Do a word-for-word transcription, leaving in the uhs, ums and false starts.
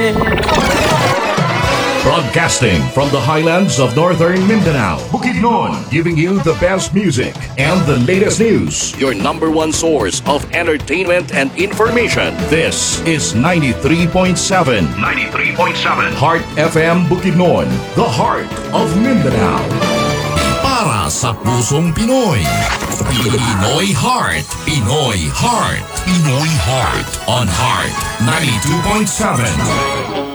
Broadcasting from the highlands of northern Mindanao, Bukidnon, giving you the best music and the latest news. Your number one source of entertainment and information. This is ninety-three point seven. ninety-three point seven. Heart F M Bukidnon, the heart of Mindanao. Para sa pusong Pinoy. Pinoy Heart. Pinoy Heart. Pinoy Heart. On Heart ninety-two point seven.